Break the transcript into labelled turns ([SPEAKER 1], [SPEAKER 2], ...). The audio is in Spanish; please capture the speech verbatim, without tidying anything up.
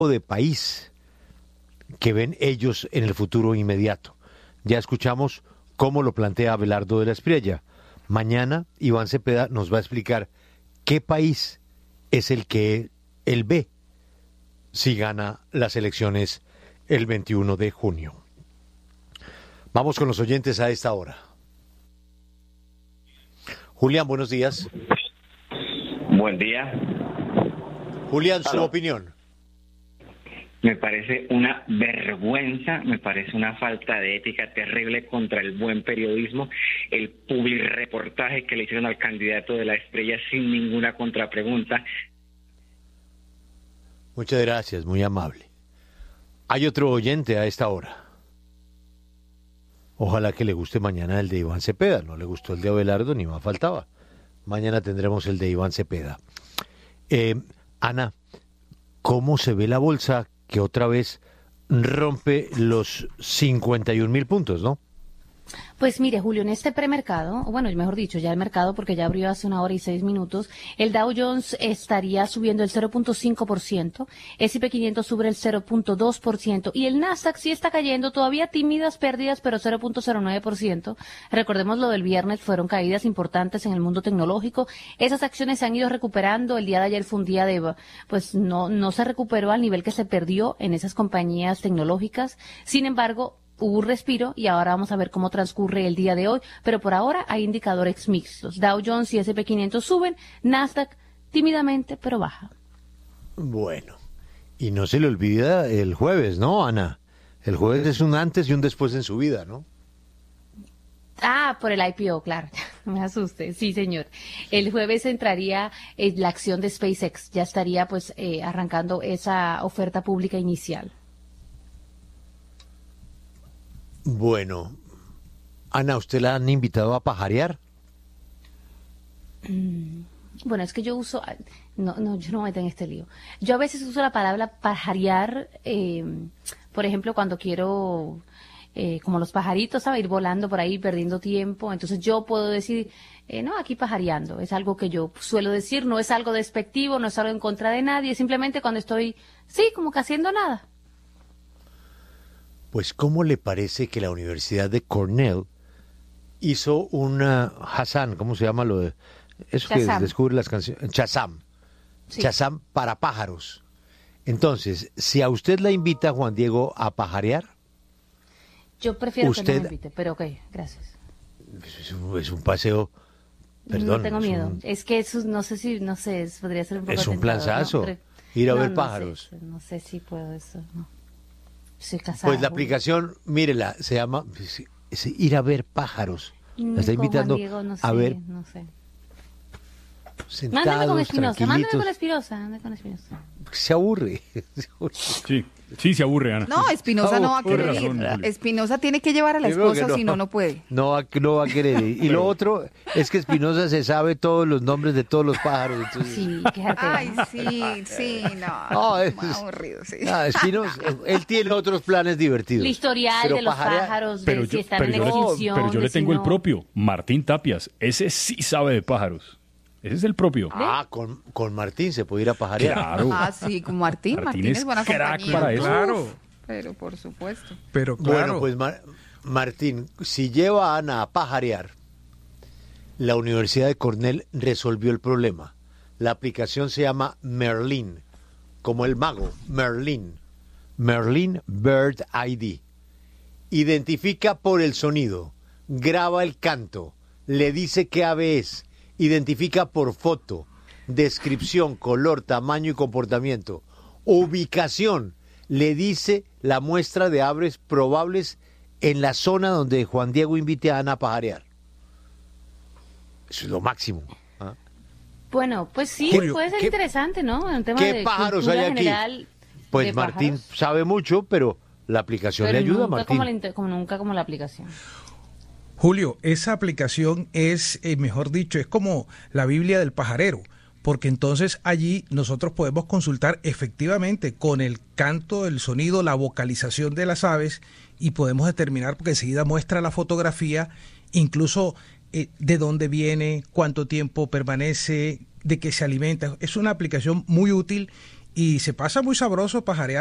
[SPEAKER 1] de país que ven ellos en el futuro inmediato. Ya escuchamos cómo lo plantea Abelardo de la Espriella. Mañana Iván Cepeda nos va a explicar qué país es el que él ve si gana las elecciones el veintiuno de junio. Vamos con los oyentes a esta hora. Julián, buenos días.
[SPEAKER 2] Buen día.
[SPEAKER 1] Julián, su opinión.
[SPEAKER 2] Me parece una vergüenza, me parece una falta de ética terrible contra el buen periodismo, el publirreportaje que le hicieron al candidato de la Espriella sin ninguna contrapregunta.
[SPEAKER 1] Muchas gracias, muy amable. Hay otro oyente a esta hora. Ojalá que le guste mañana el de Iván Cepeda. No le gustó el de Abelardo, ni más faltaba. Mañana tendremos el de Iván Cepeda. Eh, Ana, ¿cómo se ve la bolsa que otra vez rompe los cincuenta y un mil puntos, no?
[SPEAKER 3] Pues mire, Julio, en este premercado, o bueno, mejor dicho, ya el mercado, porque ya abrió hace una hora y seis minutos, el Dow Jones estaría subiendo el cero punto cinco por ciento, ese y pe quinientos sube el cero punto dos por ciento, y el Nasdaq sí está cayendo, todavía tímidas pérdidas, pero cero punto cero nueve por ciento. Recordemos lo del viernes, fueron caídas importantes en el mundo tecnológico. Esas acciones se han ido recuperando. El día de ayer fue un día de, pues no, no se recuperó al nivel que se perdió en esas compañías tecnológicas. Sin embargo, hubo un respiro y ahora vamos a ver cómo transcurre el día de hoy, pero por ahora hay indicadores mixtos. Dow Jones y ese y pe quinientos suben, Nasdaq tímidamente pero baja.
[SPEAKER 1] Bueno, y no se le olvida el jueves, ¿no, Ana? El jueves es un antes y un después en su vida, ¿no?
[SPEAKER 3] Ah, por el I P O, claro, no me asuste, sí señor. El jueves entraría eh, la acción de SpaceX, ya estaría pues eh, arrancando esa oferta pública inicial.
[SPEAKER 1] Bueno, Ana, ¿usted la han invitado a pajarear?
[SPEAKER 3] Mm, bueno, es que yo uso, no, no, yo no me meto en este lío. Yo a veces uso la palabra pajarear, eh, por ejemplo, cuando quiero, eh, como los pajaritos, ¿sabe? Ir volando por ahí, perdiendo tiempo. Entonces yo puedo decir, eh, no, aquí pajareando. Es algo que yo suelo decir, no es algo despectivo, no es algo en contra de nadie, simplemente cuando estoy, sí, como que haciendo nada.
[SPEAKER 1] Pues, ¿cómo le parece que la Universidad de Cornell hizo una Shazam, ¿cómo se llama lo de eso
[SPEAKER 3] Shazam.
[SPEAKER 1] que descubre las canciones? Shazam.
[SPEAKER 3] Sí.
[SPEAKER 1] Shazam para pájaros. Entonces, si a usted la invita Juan Diego a pajarear,
[SPEAKER 3] Yo prefiero que
[SPEAKER 1] Usted-
[SPEAKER 3] no me invite, pero ok, gracias.
[SPEAKER 1] es un, es un paseo, perdón.
[SPEAKER 3] no tengo
[SPEAKER 1] es
[SPEAKER 3] miedo.
[SPEAKER 1] un-
[SPEAKER 3] Es que eso, no sé si, no sé, es- podría ser un poco
[SPEAKER 1] Es un
[SPEAKER 3] tentador,
[SPEAKER 1] planzazo,
[SPEAKER 3] ¿no? Pero-
[SPEAKER 1] ir a
[SPEAKER 3] no,
[SPEAKER 1] ver
[SPEAKER 3] no
[SPEAKER 1] pájaros.
[SPEAKER 3] sé, no sé si puedo eso, no. Soy casada.
[SPEAKER 1] Pues la
[SPEAKER 3] Julio.
[SPEAKER 1] aplicación, mírela, se llama es- es ir a ver pájaros.
[SPEAKER 3] Mm,
[SPEAKER 1] La está
[SPEAKER 3] con
[SPEAKER 1] invitando
[SPEAKER 3] Juan Diego, no
[SPEAKER 1] a
[SPEAKER 3] sé,
[SPEAKER 1] ver
[SPEAKER 3] no sé.
[SPEAKER 1] sentados,
[SPEAKER 3] Mándeme con Espinosa, mándeme
[SPEAKER 1] tranquilitos.
[SPEAKER 3] con Espinosa, mándeme con Espinosa.
[SPEAKER 1] Se aburre. Se aburre.
[SPEAKER 4] Sí, sí se aburre, Ana.
[SPEAKER 5] No, Espinosa no va a
[SPEAKER 1] Por
[SPEAKER 5] querer
[SPEAKER 4] razón,
[SPEAKER 5] ir.
[SPEAKER 4] Julio.
[SPEAKER 5] Espinosa tiene que llevar a la
[SPEAKER 1] Yo creo
[SPEAKER 5] esposa,
[SPEAKER 1] que
[SPEAKER 5] si no, no puede.
[SPEAKER 1] No va, no va a querer ir. Y lo otro es que Espinosa se sabe todos los nombres de todos los pájaros. Entonces...
[SPEAKER 3] Sí, quéjate.
[SPEAKER 5] Ay, sí, sí, no.
[SPEAKER 1] No, es-
[SPEAKER 5] Muy aburrido, sí.
[SPEAKER 1] Ah, Espinosa, él tiene otros planes divertidos.
[SPEAKER 3] El historial
[SPEAKER 1] Pero
[SPEAKER 3] de los
[SPEAKER 1] pajarear-
[SPEAKER 3] pájaros,
[SPEAKER 4] Pero
[SPEAKER 3] de si
[SPEAKER 4] yo,
[SPEAKER 3] están
[SPEAKER 4] pero
[SPEAKER 3] en
[SPEAKER 4] yo le-
[SPEAKER 3] extinción.
[SPEAKER 4] pero yo
[SPEAKER 3] de
[SPEAKER 4] le
[SPEAKER 3] si
[SPEAKER 4] tengo el
[SPEAKER 3] no.
[SPEAKER 4] propio, Martín Tapias. Ese sí sabe de pájaros. Ese es el propio.
[SPEAKER 1] Ah, con, con Martín se puede ir a pajarear.
[SPEAKER 4] Claro.
[SPEAKER 5] Ah, sí, con Martín.
[SPEAKER 4] Martín
[SPEAKER 5] Martín,
[SPEAKER 4] es
[SPEAKER 5] es buena
[SPEAKER 4] crack
[SPEAKER 5] compañía.
[SPEAKER 4] para eso.
[SPEAKER 6] Claro,
[SPEAKER 5] Pero por supuesto.
[SPEAKER 6] pero claro.
[SPEAKER 1] Bueno, pues Mar- Martín, si lleva a Ana a pajarear, la Universidad de Cornell resolvió el problema. La aplicación se llama Merlin, como el mago, Merlin. Merlin Bird I D. Identifica por el sonido, graba el canto, le dice qué ave es, identifica por foto, descripción, color, tamaño y comportamiento, ubicación, le dice la muestra de aves probables en la zona donde Juan Diego invite a Ana a pajarear. Eso es lo máximo. ¿Ah?
[SPEAKER 3] Bueno, pues sí,
[SPEAKER 1] Julio,
[SPEAKER 3] puede ser
[SPEAKER 1] ¿qué-
[SPEAKER 3] interesante, ¿no? En tema
[SPEAKER 1] qué
[SPEAKER 3] de
[SPEAKER 1] pájaros
[SPEAKER 3] cultura
[SPEAKER 1] hay aquí?
[SPEAKER 3] general
[SPEAKER 1] Pues
[SPEAKER 3] de
[SPEAKER 1] Martín
[SPEAKER 3] pájaros,
[SPEAKER 1] sabe mucho, pero la aplicación
[SPEAKER 3] pero
[SPEAKER 1] le ayuda a
[SPEAKER 3] nunca
[SPEAKER 1] Martín.
[SPEAKER 3] Como, la inte- como nunca como la aplicación.
[SPEAKER 6] Julio, esa aplicación es, eh, mejor dicho, es como la Biblia del pajarero, porque entonces allí nosotros podemos consultar efectivamente con el canto, el sonido, la vocalización de las aves y podemos determinar, porque enseguida muestra la fotografía, incluso eh, de dónde viene, cuánto tiempo permanece, de qué se alimenta. Es una aplicación muy útil y se pasa muy sabroso pajarear